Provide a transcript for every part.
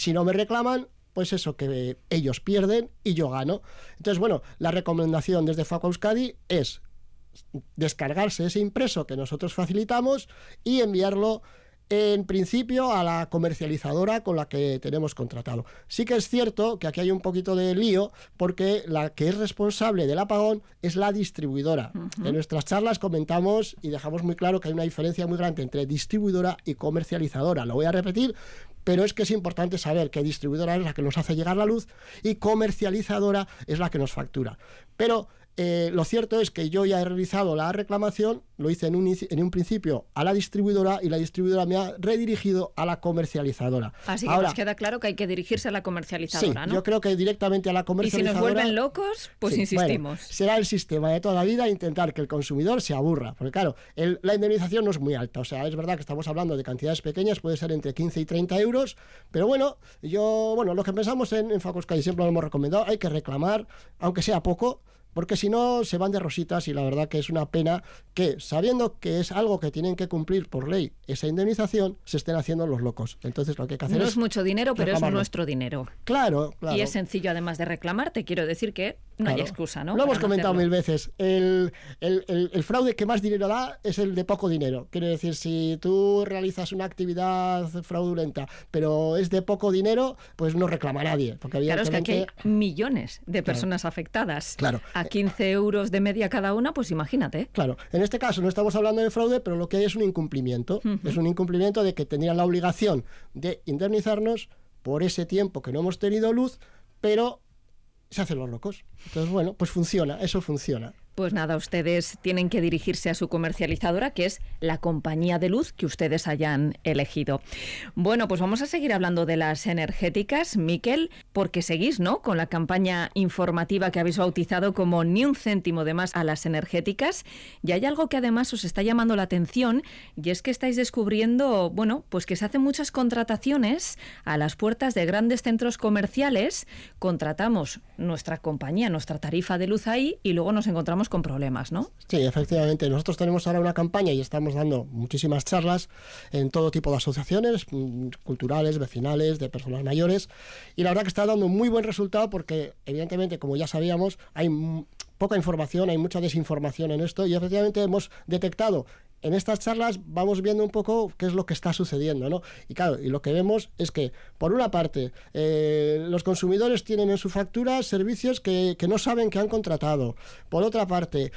Si no me reclaman, pues eso, que ellos pierden y yo gano. Entonces, bueno, la recomendación desde Facua Euskadi es descargarse ese impreso que nosotros facilitamos y enviarlo en principio a la comercializadora con la que tenemos contratado. Sí que es cierto que aquí hay un poquito de lío porque la que es responsable del apagón es la distribuidora. En nuestras charlas comentamos y dejamos muy claro que hay una diferencia muy grande entre distribuidora y comercializadora. Lo voy a repetir, pero es que es importante saber que distribuidora es la que nos hace llegar la luz y comercializadora es la que nos factura. Pero lo cierto es que yo ya he realizado la reclamación, lo hice en un principio a la distribuidora y la distribuidora me ha redirigido a la comercializadora. Así que ahora nos queda claro que hay que dirigirse a la comercializadora, sí, ¿no? Yo creo que directamente a la comercializadora. Y si nos vuelven locos, pues sí, insistimos. Bueno, será el sistema de toda la vida intentar que el consumidor se aburra, porque claro, la indemnización no es muy alta, o sea, es verdad que estamos hablando de cantidades pequeñas, puede ser entre 15 y 30 euros, pero bueno, lo que pensamos en Facua Euskadi siempre lo hemos recomendado, hay que reclamar, aunque sea poco, porque si no se van de rositas y la verdad que es una pena que, sabiendo que es algo que tienen que cumplir por ley esa indemnización, se estén haciendo los locos. Entonces lo que hay que hacer no es mucho dinero, pero reclamarlo. es nuestro dinero. Claro. Y es sencillo además de reclamar, te quiero decir que no hay excusa, ¿no? Lo hemos comentado mil veces. El fraude que más dinero da es el de poco dinero. Quiere decir, si tú realizas una actividad fraudulenta, pero es de poco dinero, pues no reclama nadie. Porque claro, es que aquí hay millones de personas afectadas. Claro. A 15 euros de media cada una, pues imagínate. Claro, en este caso no estamos hablando de fraude, pero lo que hay es un incumplimiento. Es un incumplimiento de que tendrían la obligación de indemnizarnos por ese tiempo que no hemos tenido luz, pero se hacen los locos. Entonces, bueno, pues eso funciona. Pues nada, ustedes tienen que dirigirse a su comercializadora, que es la compañía de luz que ustedes hayan elegido. Bueno, pues vamos a seguir hablando de las energéticas, Miquel, porque seguís, ¿no?, con la campaña informativa que habéis bautizado como Ni un céntimo de más a las energéticas. Y hay algo que además os está llamando la atención, y es que estáis descubriendo, bueno, pues que se hacen muchas contrataciones a las puertas de grandes centros comerciales. Contratamos nuestra compañía, nuestra tarifa de luz ahí, y luego nos encontramos con problemas, ¿no? Sí, efectivamente. Nosotros tenemos ahora una campaña y estamos dando muchísimas charlas en todo tipo de asociaciones culturales, vecinales, de personas mayores, y la verdad que está dando muy buen resultado porque, evidentemente, como ya sabíamos, hay poca información, hay mucha desinformación en esto y efectivamente hemos detectado. En estas charlas vamos viendo un poco qué es lo que está sucediendo, ¿no? Y claro, y lo que vemos es que, por una parte, los consumidores tienen en su factura servicios que no saben que han contratado. Por otra parte,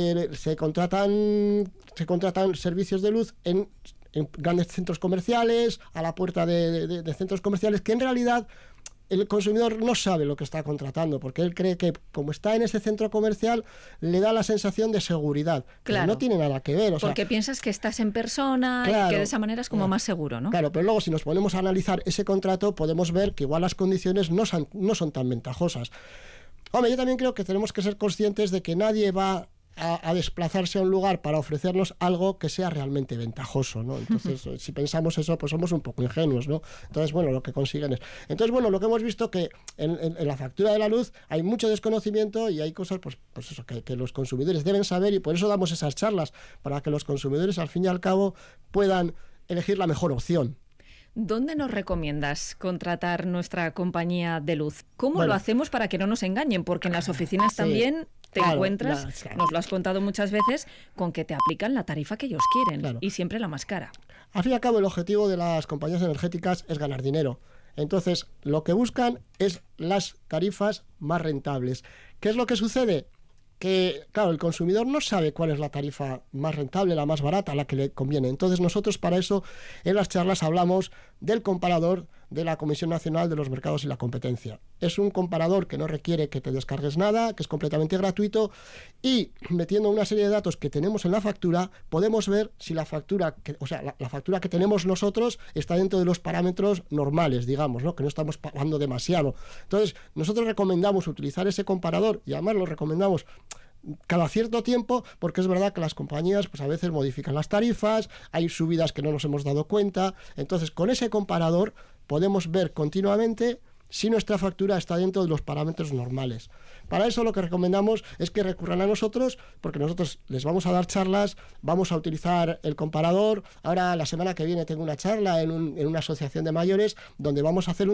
se contratan servicios de luz en grandes centros comerciales, a la puerta de centros comerciales, que en realidad el consumidor no sabe lo que está contratando, porque él cree que como está en ese centro comercial le da la sensación de seguridad, claro, que no tiene nada que ver. Porque piensas que estás en persona, claro, y que de esa manera es como más seguro, ¿no? Claro, pero luego si nos ponemos a analizar ese contrato podemos ver que igual las condiciones no son tan ventajosas. Hombre, yo también creo que tenemos que ser conscientes de que nadie va a desplazarse a un lugar para ofrecernos algo que sea realmente ventajoso, ¿no? Entonces, si pensamos eso, pues somos un poco ingenuos, ¿no? Entonces, bueno, lo que consiguen es... Entonces, bueno, lo que hemos visto que en la factura de la luz hay mucho desconocimiento y hay cosas, pues eso, que los consumidores deben saber, y por eso damos esas charlas, para que los consumidores, al fin y al cabo, puedan elegir la mejor opción. ¿Dónde nos recomiendas contratar nuestra compañía de luz? ¿Cómo lo hacemos para que no nos engañen? Porque en las oficinas también te encuentras, nos lo has contado muchas veces, con que te aplican la tarifa que ellos quieren, y siempre la más cara. Al fin y al cabo, el objetivo de las compañías energéticas es ganar dinero. Entonces, lo que buscan es las tarifas más rentables. ¿Qué es lo que sucede? Que, claro, el consumidor no sabe cuál es la tarifa más rentable, la más barata, la que le conviene. Entonces nosotros para eso en las charlas hablamos del comparador de la Comisión Nacional de los Mercados y la Competencia. Es un comparador que no requiere que te descargues nada, que es completamente gratuito, y metiendo una serie de datos que tenemos en la factura, podemos ver si la factura, la factura que tenemos nosotros está dentro de los parámetros normales, digamos, ¿no? Que no estamos pagando demasiado. Entonces, nosotros recomendamos utilizar ese comparador, y además lo recomendamos cada cierto tiempo, porque es verdad que las compañías pues a veces modifican las tarifas, hay subidas que no nos hemos dado cuenta. Entonces, con ese comparador podemos ver continuamente si nuestra factura está dentro de los parámetros normales. Para eso lo que recomendamos es que recurran a nosotros, porque nosotros les vamos a dar charlas, vamos a utilizar el comparador. Ahora, la semana que viene tengo una charla en una asociación de mayores donde vamos a hacer